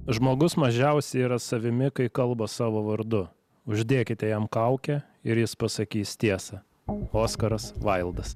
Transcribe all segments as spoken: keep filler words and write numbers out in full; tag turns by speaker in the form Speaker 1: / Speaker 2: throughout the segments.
Speaker 1: Žmogus mažiausiai yra savimi, kai kalba savo vardu. Uždėkite jam kaukę ir jis pasakys tiesą. Oskaras Vaildas.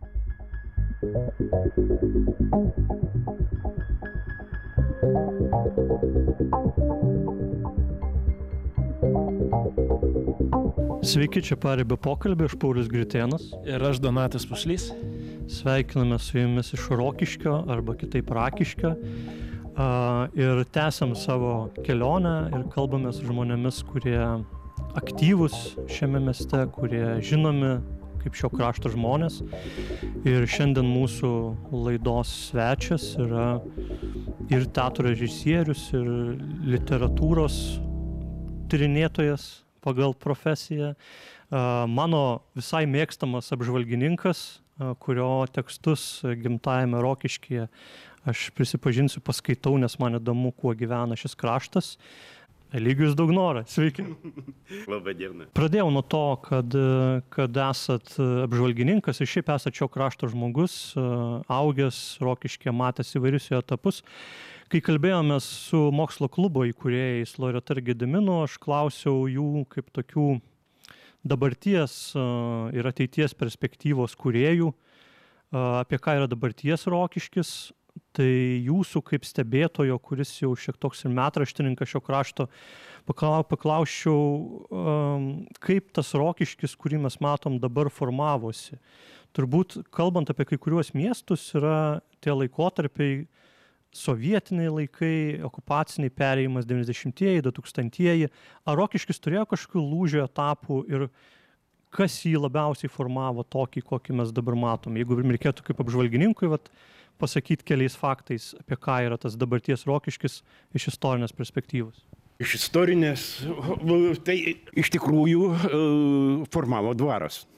Speaker 2: Sveiki, čia Paribio pokalbė, aš Paulius Gritėnas.
Speaker 1: Ir aš Donatas Puslys.
Speaker 2: Sveikiname su jumis iš Rokiškio arba kitaip Rakiškio. Ir tęsiam savo kelionę ir kalbame su žmonėmis, kurie aktyvūs šiame mieste, kurie žinomi kaip šio krašto žmonės. Ir šiandien mūsų laidos svečias yra ir teatro režisierius, ir literatūros tyrinėtojas pagal profesiją. Mano visai mėgstamas apžvalgininkas, kurio tekstus gimtajame Rokiškyje aš prisipažinsiu paskaitau, nes man įdomu, kuo gyvena šis kraštas. Eligijus Daugnora, sveiki.
Speaker 3: Labą dieną.
Speaker 2: Pradėjau nuo to, kad, kad esat apžvalgininkas ir šiaip esat šio krašto žmogus, augęs Rokiškyje, matęs įvairius jo etapus. Kai kalbėjomės su mokslo klubo įkūrėjais Loreta ir Gediminu, aš klausiau jų kaip tokių dabarties ir ateities perspektyvos kūrėjų, apie ką yra dabarties Rokiškis. Tai jūsų kaip stebėtojo, kuris jau šiek toks ir metraštininkas šio krašto, paklausčiau, kaip tas Rokiškis, kurį mes matom dabar, formavosi. Turbūt, kalbant apie kai kuriuos miestus, yra tie laikotarpiai, sovietiniai laikai, okupaciniai perėjimas devyniasdešimtieji, dutūkstantieji. Ar Rokiškis turėjo kažkokių lūžio etapų ir kas jį labiausiai formavo tokį, kokį mes dabar matom? Jeigu reikėtų kaip apžvalgininkui, vat, pasakyti keliais faktais, apie ką yra tas dabarties Rokiškis iš istorinės perspektyvos.
Speaker 3: Iš istorinės, tai iš tikrųjų formavo dvaras.